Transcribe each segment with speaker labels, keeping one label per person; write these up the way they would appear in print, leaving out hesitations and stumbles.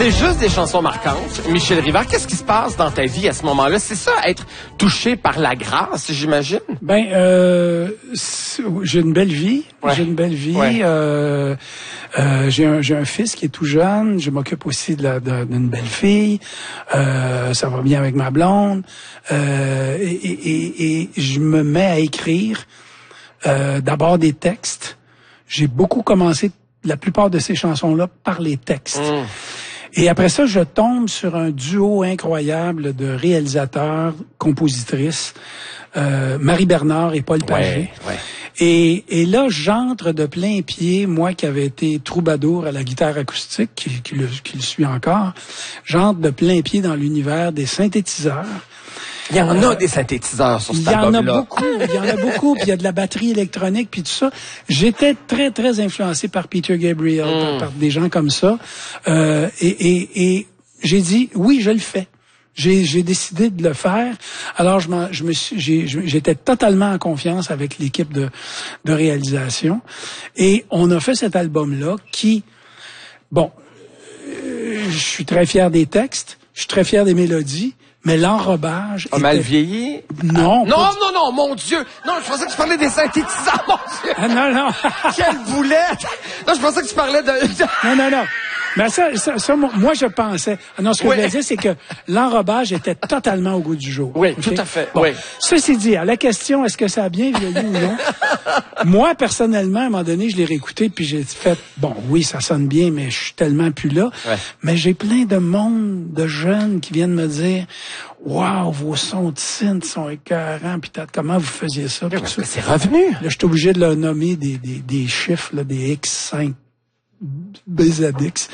Speaker 1: C'est juste des chansons marquantes. Michel Rivard, qu'est-ce qui se passe dans ta vie à ce moment-là? C'est ça, être touché par la grâce, j'imagine?
Speaker 2: Ben, j'ai une belle vie.
Speaker 1: Ouais.
Speaker 2: J'ai une belle vie.
Speaker 1: Ouais.
Speaker 2: J'ai un fils qui est tout jeune. Je m'occupe aussi d'une belle fille. Ça va bien avec ma blonde. Et je me mets à écrire d'abord des textes. J'ai beaucoup commencé la plupart de ces chansons-là par les textes. Et après ça, je tombe sur un duo incroyable de réalisateurs, compositrices, Marie Bernard et Paul Pagé.
Speaker 1: Ouais.
Speaker 2: Et là, j'entre de plein pied, moi qui avais été troubadour à la guitare acoustique, qui le suis encore, j'entre de plein pied dans l'univers des synthétiseurs.
Speaker 1: Il y en a des synthétiseurs sur cet album-là.
Speaker 2: Il y en a beaucoup, puis il y a de la batterie électronique, puis tout ça. J'étais très, très influencé par Peter Gabriel, par des gens comme ça. Et j'ai dit, oui, je le fais. J'ai décidé de le faire. Alors, j'étais totalement en confiance avec l'équipe de réalisation. Et on a fait cet album-là qui, je suis très fier des textes, je suis très fier des mélodies, mais l'enrobage
Speaker 1: A mal vieilli?
Speaker 2: Non.
Speaker 1: Non, mon Dieu! Non, je pensais que tu parlais des synthétiseurs, mon Dieu!
Speaker 2: Ah, non.
Speaker 1: Quelle boulette! Non, je pensais que tu parlais de...
Speaker 2: Non. Mais ça, moi, je pensais. Non, ce que je voulais dire, c'est que l'enrobage était totalement au goût du jour.
Speaker 1: Oui,
Speaker 2: Okay?
Speaker 1: tout à fait.
Speaker 2: Bon,
Speaker 1: oui.
Speaker 2: Ceci dit, à la question, est-ce que ça a bien vieilli ou non? Moi, personnellement, à un moment donné, je l'ai réécouté, puis j'ai fait, oui, ça sonne bien, mais je suis tellement plus là. Ouais. Mais j'ai plein de monde, de jeunes qui viennent me dire, wow, vos sons de synth sont écœurants, puis comment vous faisiez ça?
Speaker 1: C'est revenu.
Speaker 2: Là, je suis obligé de leur nommer des chiffres, là, des X5. BZX.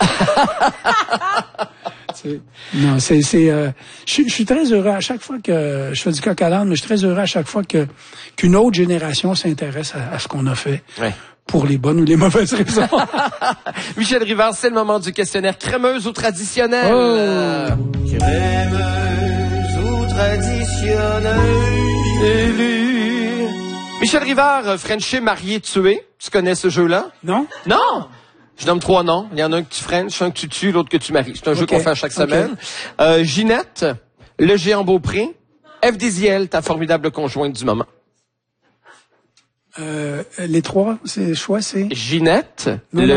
Speaker 2: Non, je suis très heureux à chaque fois que je fais du coq à l'âne, mais je suis très heureux à chaque fois qu'une autre génération s'intéresse à ce qu'on a fait. Ouais. Pour les bonnes ou les mauvaises raisons.
Speaker 1: Michel Rivard, c'est le moment du questionnaire crémeuse ou traditionnelle.
Speaker 3: Crémeuse ou traditionnelle.
Speaker 1: Michel Rivard, Frenché, marié, tué. Tu connais ce jeu-là?
Speaker 2: Non.
Speaker 1: Non? Je nomme 3 noms. Il y en a un que tu frenches, un que tu tues, l'autre que tu maries. C'est un jeu qu'on fait à chaque semaine. Ginette, le géant Beaupré, F. Désiel, ta formidable conjointe du moment.
Speaker 2: Les 3, c'est choix, c'est?
Speaker 1: Ginette,